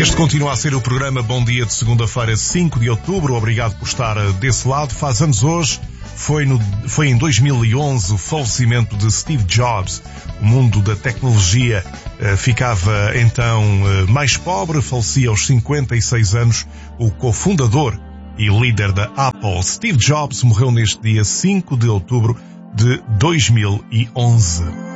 Este continua a ser o programa Bom Dia de segunda-feira, 5 de outubro. Obrigado por estar desse lado. Faz anos hoje. Foi em 2011 o falecimento de Steve Jobs. O mundo da tecnologia ficava então mais pobre. Falecia aos 56 anos o cofundador e líder da Apple. Steve Jobs morreu neste dia 5 de outubro de 2011.